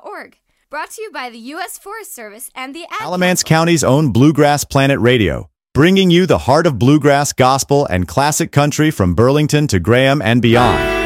bluegrassplanet.org. Brought to you by the U.S. Forest Service and the Alamance County's own Bluegrass Planet Radio, bringing you the heart of bluegrass, gospel, and classic country from Burlington to Graham and beyond.